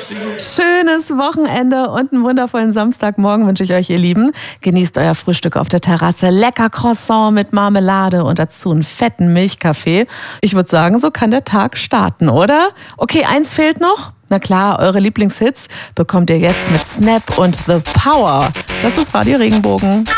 Schönes Wochenende und einen wundervollen Samstagmorgen wünsche ich euch, ihr Lieben. Genießt euer Frühstück auf der Terrasse, lecker Croissant mit Marmelade und dazu einen fetten Milchkaffee. Ich würde sagen, so kann der Tag starten, oder? Okay, eins fehlt noch. Na klar, eure Lieblingshits bekommt ihr jetzt mit Snap und The Power. Das ist Radio Regenbogen.